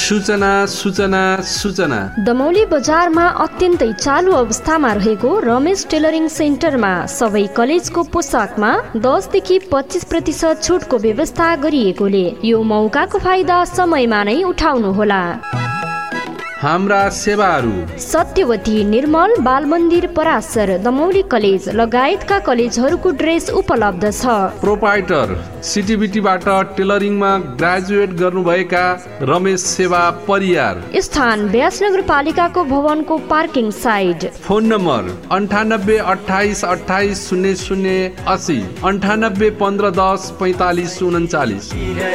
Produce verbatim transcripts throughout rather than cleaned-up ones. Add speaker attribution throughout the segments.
Speaker 1: सूचना सूचना सूचना
Speaker 2: दमौली बजारमा अत्यन्तै चालु अवस्थामा रहेको रमेश टेलरिङ सेन्टरमा सबै कलेजको पोसाकमा दस देखि पच्चीस प्रतिशत छुटको व्यवस्था गरिएकोले यो मौकाको फाइदा समयमा नै उठाउनुहोला।
Speaker 1: हाम्रा सेवाहरू
Speaker 2: सत्यवती निर्मल बालमन्दिर पराशर दमौली कलेज लगायतका कलेजहरूको ड्रेस उपलब्ध छ।
Speaker 1: प्रोपाइटर सिटिबिटीबाट टेलरिङमा ग्रेजुएट गर्नुभएका रमेश सेवा परियार।
Speaker 2: स्थान व्यास नगरपालिकाको भवनको पार्किङ साइड।
Speaker 1: फोन नम्बर अन्ठानब्बे अठाइस अठाइस शून्य शून्य असी अन्ठानब्बे पन्ध्र दस पैँतालिस उन्चालिस।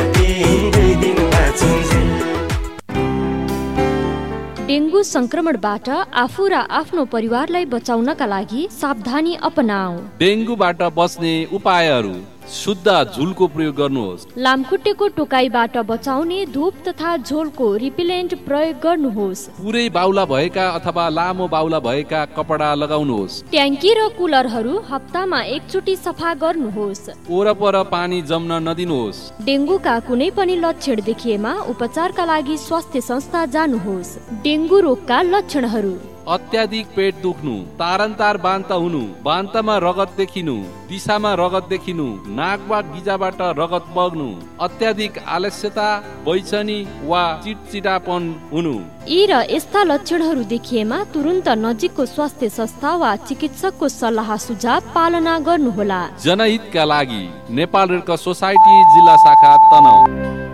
Speaker 2: डेङ्गु संक्रमणबाट आफू र आफ्नो परिवारलाई बचाउनका लागि सावधानी अपनाऊ।
Speaker 3: डेङ्गुबाट बच्ने उपायहरू: शुद्ध झुलको प्रयोग गर्नुहोस्।
Speaker 2: लामखुट्टेको टोकाइबाट बचाउने धूप तथा झोलको रिपिलेन्ट प्रयोग गर्नुहोस्।
Speaker 3: पुरै बाउला भएका अथवा लामो बाउला भएका कपडा लगाउनुहोस्।
Speaker 2: ट्याङ्की र कुलरहरू हप्तामा एकचोटि सफा गर्नुहोस्।
Speaker 3: वरपर पानी जम्न नदिनुहोस्।
Speaker 2: डेङ्गुका कुनै पनि लक्षण देखिएमा उपचारका लागि स्वास्थ्य संस्था जानुहोस्। डेङ्गु रोगका लक्षणहरू:
Speaker 3: अत्याधिक पेट दुख्नु, तारन्तार बान्ता हुनु, बान्तामा रगत देखिनु, दिशामा रगत देखिनु, नाक वा गिजाबाट रगत बग्नु, अत्याधिक आलस्यता, बैचनी वा चिटचिटापन हुनु।
Speaker 2: यी र यस्ता लक्षणहरू देखिएमा तुरुन्त नजिकको स्वास्थ्य संस्था वा चिकित्सकको सल्लाह सुझाव पालना गर्नुहोला।
Speaker 3: जनहितका लागि नेपाल रेड क्रस सोसाइटी जिल्ला शाखा तनहुँ।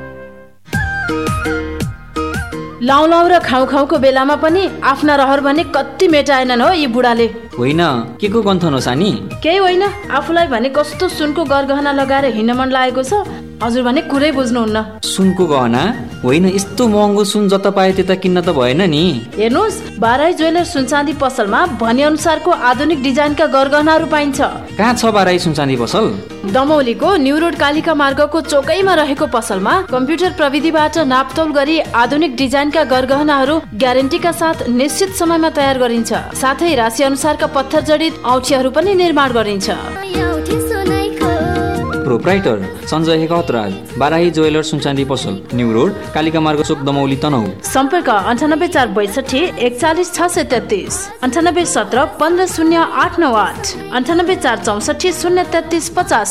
Speaker 4: लाउ लाउ र खाउ खाउको बेलामा पनि आफ्ना रहर भने कति मेटाएनन् हो यी बुढाले।
Speaker 5: होइन, के को गन्थन हो सानी?
Speaker 4: केही होइन, आफूलाई भने कस्तो सुनको गरगहना लगाएर हिँड्न मन लागेको छ। हजुर भने कुरै बुझ्नुहुन्न।
Speaker 5: सुनको गहना होइन, यस्तो महँगो सुन जता पाए त्यता किन्न त भएन नि।
Speaker 4: हेर्नुहोस्, बाराई ज्वेलर सुनचाँदी पसलमा भने अनुसारको आधुनिक डिजाइनका गरगहनाहरू पाइन्छ।
Speaker 5: कहाँ छ बाराई सुनचाँदी पसल?
Speaker 4: दमौलीको न्यू रोड कालिका मार्गको चोकैमा रहेको पसलमा कम्प्युटर प्रविधिबाट नापतोल गरी आधुनिक डिजाइनका गरगहनाहरू ग्यारेन्टीका साथ निश्चित समयमा तयार गरिन्छ। साथै राशि अनुसारका पत्थर जडित औँठीहरू पनि निर्माण गरिन्छ।
Speaker 5: प्रोप्राइटर सञ्जय हेकतराज, बाराही ज्वेलर सुनचाँदी पसल, न्यू रोड कालिका मार्ग चोक दमौली तनहुँ।
Speaker 4: सम्पर्क अन्ठानब्बे चार बैसठी एकचालिस छ सय तेत्तिस अन्ठानब्बे सत्र पन्ध्र शून्य आठ नौ आठ अन्ठानब्बे चार चौसठी शून्य तेत्तिस पचास।